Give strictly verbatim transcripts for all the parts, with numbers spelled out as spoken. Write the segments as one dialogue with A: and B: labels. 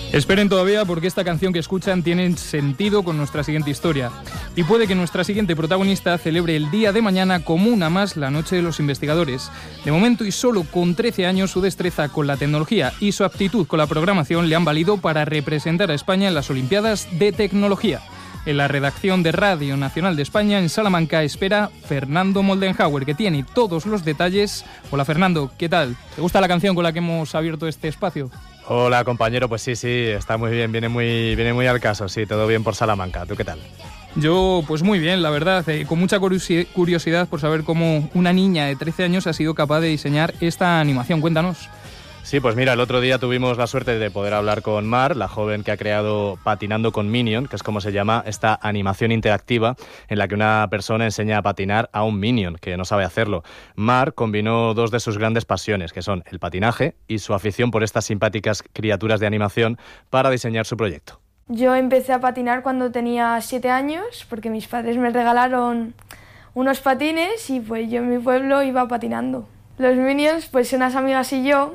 A: Esperen todavía, porque esta canción que escuchan tiene sentido con nuestra siguiente historia. Y puede que nuestra siguiente protagonista celebre el día de mañana como una más la Noche de los Investigadores. De momento, y solo con trece años, su destreza con la tecnología y su aptitud con la programación le han valido para representar a España en las Olimpiadas de Tecnología. En la redacción de Radio Nacional de España, en Salamanca, espera Fernando Moldenhauer, que tiene todos los detalles. Hola Fernando, ¿qué tal? ¿Te gusta la canción con la que hemos abierto este espacio?
B: Hola compañero, pues sí, sí, está muy bien, viene muy, viene muy al caso, sí, todo bien por Salamanca. ¿Tú qué tal?
A: Yo, pues muy bien, la verdad, eh, con mucha curiosidad por saber cómo una niña de trece años ha sido capaz de diseñar esta animación. Cuéntanos.
B: Sí, pues mira, el otro día tuvimos la suerte de poder hablar con Mar, la joven que ha creado Patinando con Minion, que es como se llama esta animación interactiva en la que una persona enseña a patinar a un Minion que no sabe hacerlo. Mar combinó dos de sus grandes pasiones, que son el patinaje y su afición por estas simpáticas criaturas de animación, para diseñar su proyecto.
C: Yo empecé a patinar cuando tenía siete años, porque mis padres me regalaron unos patines y pues yo en mi pueblo iba patinando. Los Minions, pues unas amigas y yo,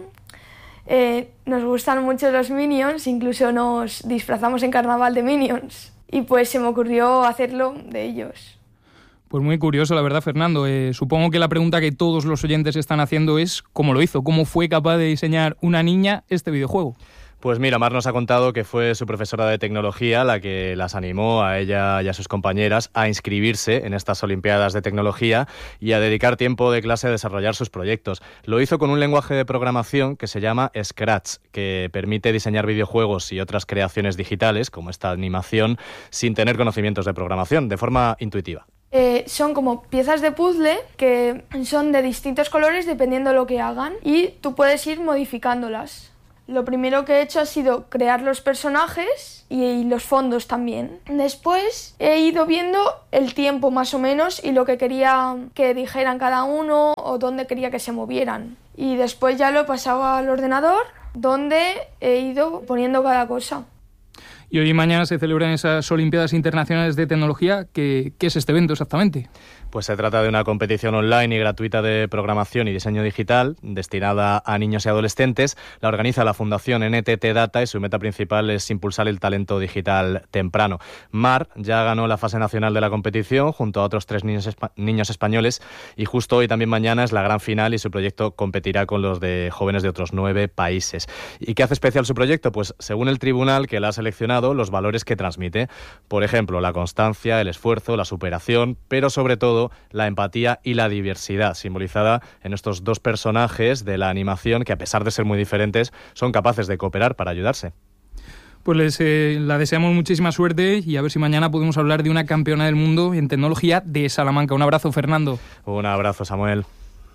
C: Eh, nos gustan mucho los Minions, incluso nos disfrazamos en carnaval de Minions y pues se me ocurrió hacerlo de ellos.
A: Pues muy curioso, la verdad, Fernando. Eh, supongo que la pregunta que todos los oyentes están haciendo es ¿cómo lo hizo? ¿Cómo fue capaz de diseñar una niña este videojuego?
B: Pues mira, Mar nos ha contado que fue su profesora de tecnología la que las animó a ella y a sus compañeras a inscribirse en estas Olimpiadas de Tecnología y a dedicar tiempo de clase a desarrollar sus proyectos. Lo hizo con un lenguaje de programación que se llama Scratch, que permite diseñar videojuegos y otras creaciones digitales, como esta animación, sin tener conocimientos de programación, de forma intuitiva.
C: Eh, son como piezas de puzzle que son de distintos colores dependiendo de lo que hagan y tú puedes ir modificándolas. Lo primero que he hecho ha sido crear los personajes y los fondos también. Después he ido viendo el tiempo más o menos y lo que quería que dijeran cada uno o dónde quería que se movieran. Y después ya lo he pasado al ordenador donde he ido poniendo cada cosa.
A: Y hoy y mañana se celebran esas Olimpiadas Internacionales de Tecnología. ¿Qué, qué es este evento exactamente?
B: Pues se trata de una competición online y gratuita de programación y diseño digital destinada a niños y adolescentes. La organiza la Fundación N T T Data y su meta principal es impulsar el talento digital temprano. Mar ya ganó la fase nacional de la competición junto a otros tres niños, espa- niños españoles y justo hoy, también mañana, es la gran final y su proyecto competirá con los de jóvenes de otros nueve países. ¿Y qué hace especial su proyecto? Pues según el tribunal que la ha seleccionado, los valores que transmite. Por ejemplo, la constancia, el esfuerzo, la superación, pero sobre todo la empatía y la diversidad, simbolizada en estos dos personajes de la animación que, a pesar de ser muy diferentes, son capaces de cooperar para ayudarse.
A: Pues les eh, la deseamos muchísima suerte y a ver si mañana podemos hablar de una campeona del mundo en tecnología de Salamanca. Un abrazo, Fernando.
B: Un abrazo, Samuel.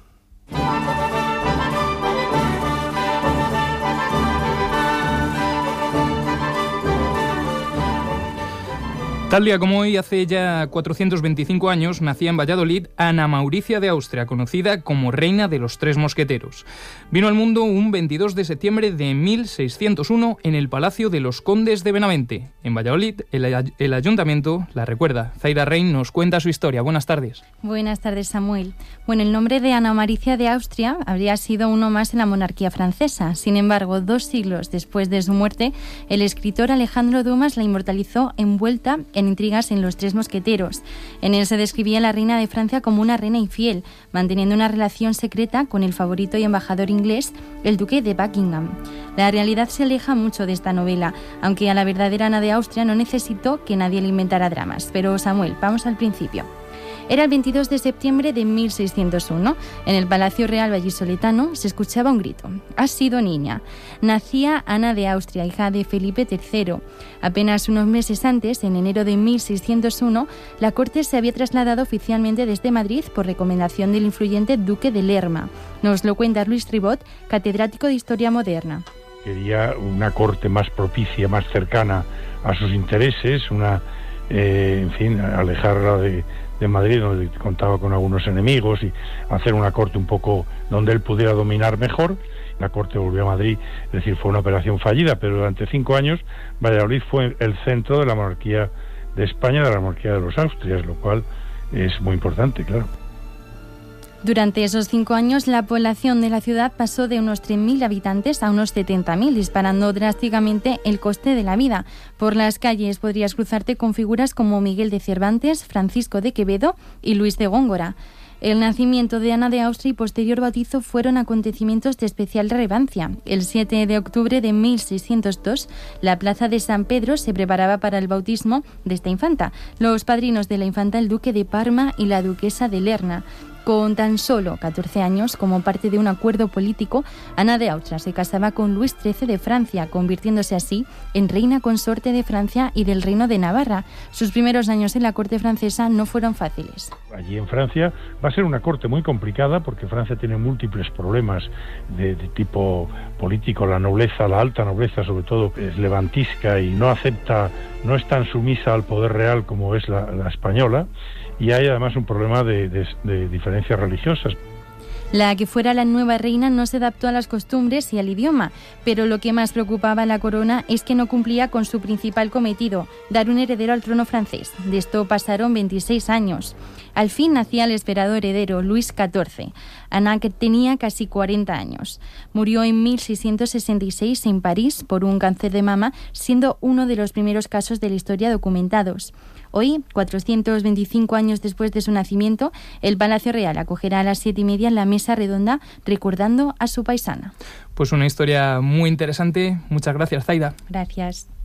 A: Tal día como hoy, hace ya cuatrocientos veinticinco años, nacía en Valladolid Ana Mauricia de Austria, conocida como Reina de los Tres Mosqueteros. Vino al mundo un veintidós de septiembre de mil seiscientos uno en el Palacio de los Condes de Benavente. En Valladolid, el, el ayuntamiento la recuerda. Zaira Rein nos cuenta su historia. Buenas tardes.
D: Buenas tardes, Samuel. Bueno, el nombre de Ana Mauricia de Austria habría sido uno más en la monarquía francesa. Sin embargo, dos siglos después de su muerte, el escritor Alejandro Dumas la inmortalizó envuelta en intrigas en Los Tres Mosqueteros. En él se describía a la reina de Francia como una reina infiel, manteniendo una relación secreta con el favorito y embajador inglés, el duque de Buckingham. La realidad se aleja mucho de esta novela, aunque a la verdadera Ana de Austria no necesitó que nadie le inventara dramas. Pero, Samuel, vamos al principio. Era el veintidós de septiembre de mil seiscientos uno. En el Palacio Real vallisoletano se escuchaba un grito. «Has sido niña». Nacía Ana de Austria, hija de Felipe tercero. Apenas unos meses antes, en enero de mil seiscientos uno, la corte se había trasladado oficialmente desde Madrid por recomendación del influyente duque de Lerma. Nos lo cuenta Luis Ribot, catedrático de Historia Moderna.
E: Quería una corte más propicia, más cercana a sus intereses, una, eh, en fin, alejarla de... de Madrid, donde contaba con algunos enemigos, y hacer una corte un poco donde él pudiera dominar mejor. La corte volvió a Madrid, es decir, fue una operación fallida, pero durante cinco años Valladolid fue el centro de la monarquía de España, de la monarquía de los Austrias, lo cual es muy importante, claro.
D: Durante esos cinco años, la población de la ciudad pasó de unos tres mil habitantes a unos setenta mil, disparando drásticamente el coste de la vida. Por las calles podrías cruzarte con figuras como Miguel de Cervantes, Francisco de Quevedo y Luis de Góngora. El nacimiento de Ana de Austria y posterior bautizo fueron acontecimientos de especial relevancia. El siete de octubre de mil seiscientos dos, la plaza de San Pedro se preparaba para el bautismo de esta infanta. Los padrinos de la infanta, el duque de Parma y la duquesa de Lerna. Con tan solo catorce años, como parte de un acuerdo político, Ana de Austria se casaba con Luis trece de Francia, convirtiéndose así en reina consorte de Francia y del Reino de Navarra. Sus primeros años en la corte francesa no fueron fáciles.
E: Allí en Francia va a ser una corte muy complicada porque Francia tiene múltiples problemas de, de tipo político. La nobleza, la alta nobleza sobre todo, es levantisca y no acepta, no es tan sumisa al poder real como es la, la española. Y hay además un problema de, de, de diferencias religiosas.
D: La que fuera la nueva reina no se adaptó a las costumbres y al idioma, pero lo que más preocupaba a la corona es que no cumplía con su principal cometido, dar un heredero al trono francés. De esto pasaron veintiséis años. Al fin nacía el esperado heredero, Luis catorce. Ana, que tenía casi cuarenta años. Murió en mil seiscientos sesenta y seis en París por un cáncer de mama, siendo uno de los primeros casos de la historia documentados. Hoy, cuatrocientos veinticinco años después de su nacimiento, el Palacio Real acogerá a las siete y media la mesa redonda recordando a su paisana.
A: Pues una historia muy interesante. Muchas gracias, Zaida.
D: Gracias.